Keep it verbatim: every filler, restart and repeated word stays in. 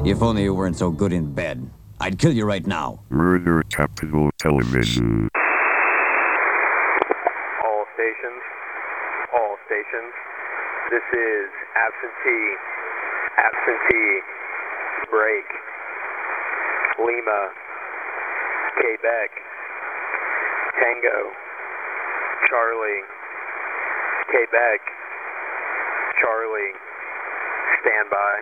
If only you weren't so good in bed. I'd kill you right now. Murder Capital Television. All stations, all stations. This is absentee, absentee, break, Lima, Quebec, Tango, Charlie, Quebec, Charlie, standby.